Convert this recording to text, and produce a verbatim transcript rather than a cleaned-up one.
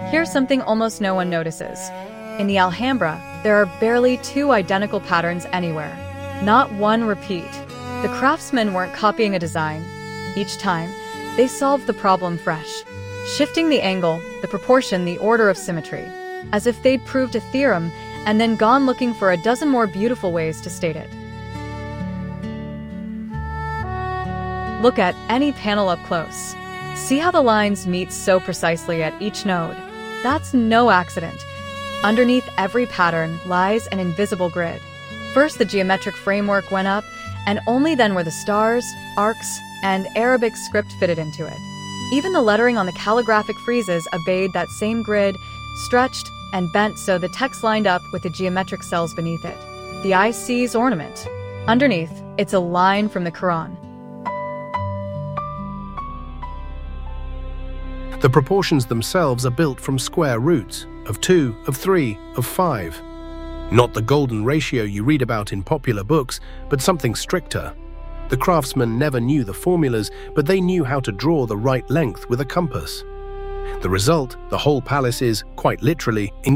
Here's something almost no one notices. In the Alhambra, there are barely two identical patterns anywhere. Not one repeat. The craftsmen weren't copying a design. Each time, they solved the problem fresh, shifting the angle, the proportion, the order of symmetry, as if they'd proved a theorem and then gone looking for a dozen more beautiful ways to state it. Look at any panel up close. See how the lines meet so precisely at each node? That's no accident. Underneath every pattern lies an invisible grid. First, the geometric framework went up, and only then were the stars, arcs, and Arabic script fitted into it. Even the lettering on the calligraphic friezes obeyed that same grid, stretched and bent so the text lined up with the geometric cells beneath it. The eye sees ornament. Underneath, it's a line from the Quran. The proportions themselves are built from square roots, of two, of three, of five. Not the golden ratio you read about in popular books, but something stricter. The craftsmen never knew the formulas, but they knew how to draw the right length with a compass. The result, the whole palace is, quite literally,